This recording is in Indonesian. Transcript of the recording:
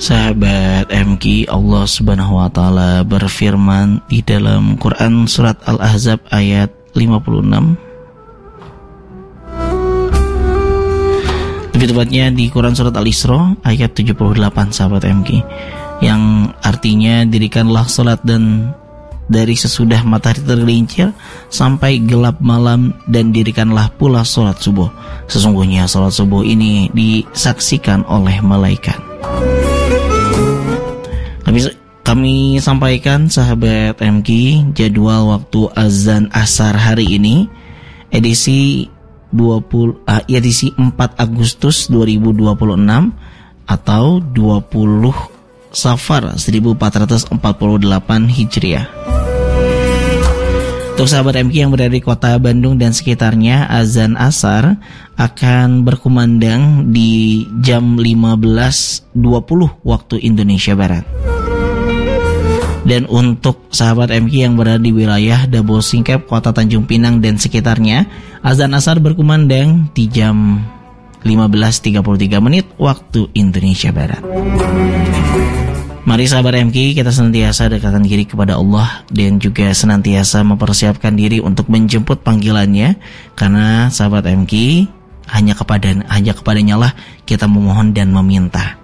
Sahabat MK, Allah Subhanahu wa taala berfirman di dalam Quran surat Al-Ahzab ayat 56. Lebih tepatnya di Quran surat Al-Isra ayat 78, sahabat MK, yang artinya dirikanlah salat dan dari sesudah matahari tergelincir sampai gelap malam, dan dirikanlah pula salat subuh. Sesungguhnya salat subuh ini disaksikan oleh malaikat. Kami sampaikan, sahabat MK, jadwal waktu azan asar hari ini edisi 4 Agustus 2026 atau 20 Safar 1448 Hijriah. Untuk sahabat MK yang berada di kota Bandung dan sekitarnya, azan asar akan berkumandang di jam 15.20 waktu Indonesia Barat. Dan untuk sahabat MK yang berada di wilayah Dabo Singkep, kota Tanjung Pinang dan sekitarnya, azan asar berkumandang di jam 15.33 waktu Indonesia Barat. Mari sahabat MK, kita senantiasa dekatkan diri kepada Allah dan juga senantiasa mempersiapkan diri untuk menjemput panggilannya, karena sahabat MK, hanya kepadanya lah kita memohon dan meminta.